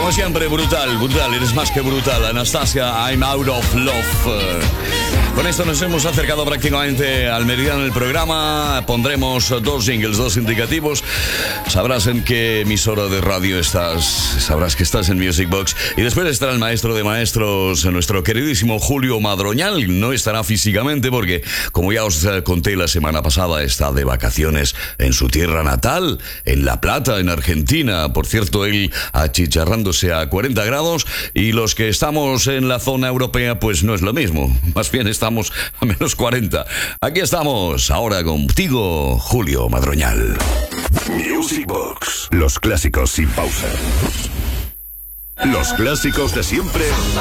Como siempre, brutal, eres más que brutal. Anastasia, I'm out of love. Con esto nos hemos acercado prácticamente al meridiano del programa. Pondremos 2 jingles, 2 indicativos. Sabrás en qué emisora de radio estás. Sabrás que estás en Music Box. Y después estará el maestro de maestros, nuestro queridísimo Julio Madroñal. No estará físicamente porque, como ya os conté la semana pasada, está de vacaciones en su tierra natal, en La Plata, en Argentina. Por cierto, él achicharrándose a 40 grados. Y los que estamos en la zona europea, pues no es lo mismo. Más bien estamos a menos 40. Aquí estamos, ahora contigo, Julio Madroñal. Music Box. Los clásicos sin pausa. Los clásicos de siempre